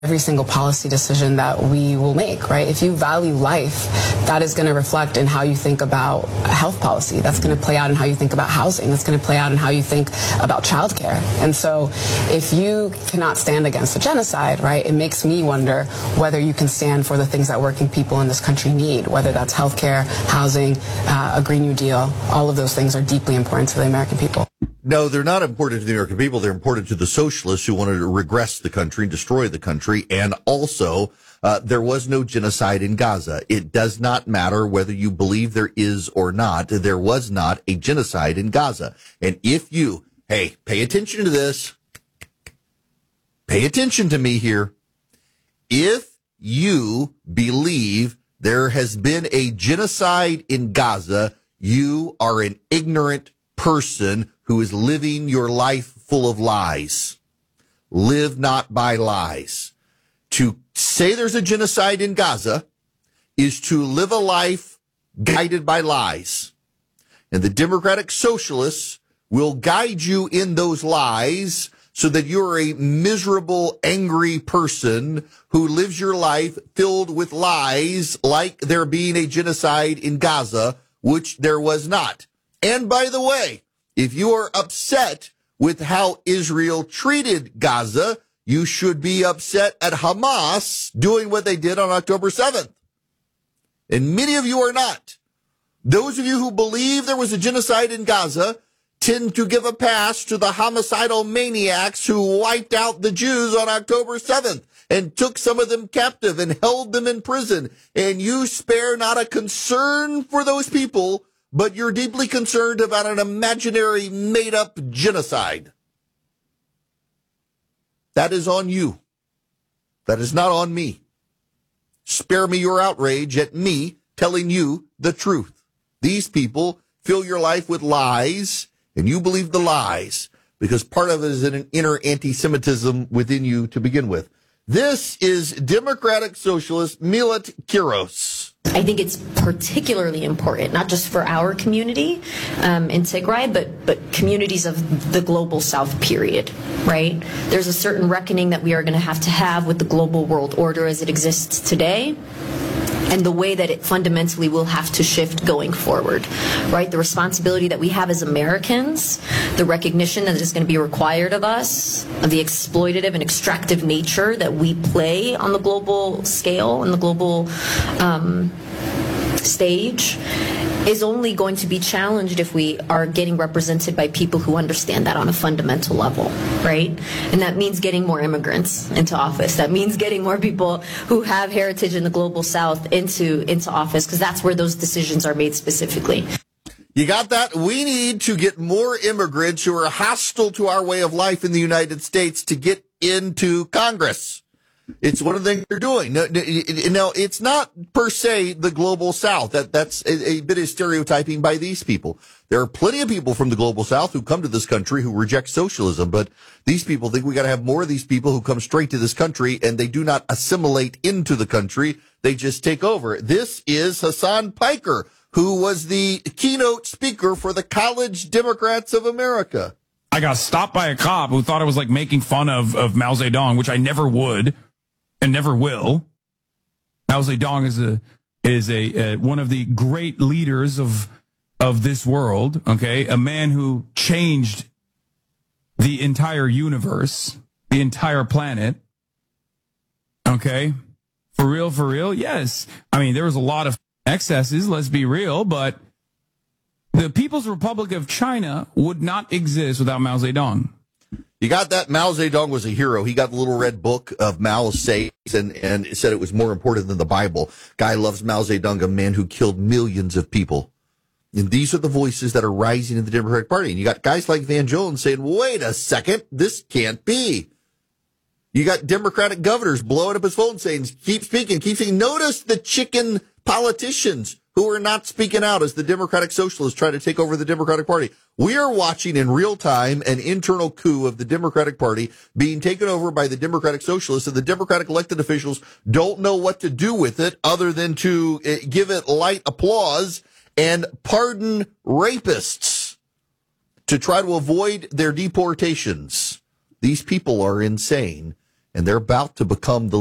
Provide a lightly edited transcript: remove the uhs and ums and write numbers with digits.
every single policy decision that we will make, right? If you value life, that is going to reflect in how you think about health policy. That's going to play out in how you think about housing. That's going to play out in how you think about childcare. And so if you cannot stand against a genocide, right, it makes me wonder whether you can stand for the things that working people in this country need, whether that's healthcare, housing, a Green New Deal. All of those things are deeply important to the American people. No, they're not important to the American people. They're important to the socialists who wanted to regress the country and destroy the country. And also, there was no genocide in Gaza. It does not matter whether you believe there is or not. There was not a genocide in Gaza. And if you, hey, pay attention to this. Pay attention to me here. If you believe there has been a genocide in Gaza, you are an ignorant person who is living your life full of lies. Live not by lies. To say there's a genocide in Gaza is to live a life guided by lies. And the Democratic Socialists will guide you in those lies so that you're a miserable, angry person who lives your life filled with lies, like there being a genocide in Gaza, which there was not. And by the way, if you are upset with how Israel treated Gaza, you should be upset at Hamas doing what they did on October 7th. And many of you are not. Those of you who believe there was a genocide in Gaza tend to give a pass to the homicidal maniacs who wiped out the Jews on October 7th and took some of them captive and held them in prison. And you spare not a concern for those people, but you're deeply concerned about an imaginary, made-up genocide. That is on you. That is not on me. Spare me your outrage at me telling you the truth. These people fill your life with lies, and you believe the lies, because part of it is an inner anti-Semitism within you to begin with. This is Democratic Socialist Millet Kiros. I think it's particularly important, not just for our community in Tigray, but communities of the global South, period, right? There's a certain reckoning that we are going to have with the global world order as it exists today, and the way that it fundamentally will have to shift going forward, right? The responsibility that we have as Americans, the recognition that is going to be required of us, of the exploitative and extractive nature that we play on the global scale and the global stage, is only going to be challenged if we are getting represented by people who understand that on a fundamental level, right? And that means getting more immigrants into office. That means getting more people who have heritage in the global South into office, because that's where those decisions are made specifically. You got that? We need to get more immigrants who are hostile to our way of life in the United States to get into Congress. It's one of the things they're doing. No, it's not per se the global South. That's a bit of stereotyping by these people. There are plenty of people from the global South who come to this country who reject socialism, but these people think we got to have more of these people who come straight to this country, and they do not assimilate into the country. They just take over. This is Hasan Piker, who was the keynote speaker for the College Democrats of America. I got stopped by a cop who thought I was like making fun of Mao Zedong, which I never would. And never will. Mao Zedong is one of the great leaders of this world. Okay, a man who changed the entire universe, the entire planet. Okay, for real, yes. I mean, there was a lot of excesses. Let's be real, but the People's Republic of China would not exist without Mao Zedong. You got that? Mao Zedong was a hero. He got the little red book of Mao's sayings and said it was more important than the Bible. Guy loves Mao Zedong, a man who killed millions of people. And these are the voices that are rising in the Democratic Party. And you got guys like Van Jones saying, wait a second, this can't be. You got Democratic governors blowing up his phone saying, keep speaking. Notice the chicken politicians who are not speaking out as the Democratic Socialists try to take over the Democratic Party. We are watching in real time an internal coup of the Democratic Party being taken over by the Democratic Socialists, and the Democratic elected officials don't know what to do with it other than to give it light applause and pardon rapists to try to avoid their deportations. These people are insane. and they're about to become the